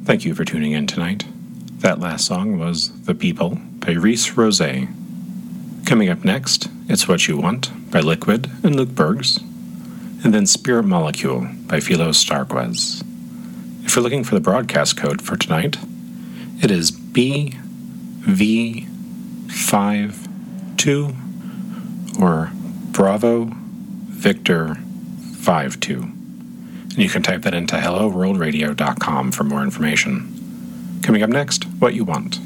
Thank you for tuning in tonight. That last song was The People by Reese Rosé. Coming up next, It's What You Want by Liquid and Luke Bergs, and then Spirit Molecule by Philo Starquez. If you're looking for the broadcast code for tonight, it is BV52 or Bravo Victor 52. And you can type that into helloworldradio.com for more information. Coming up next, What You Want.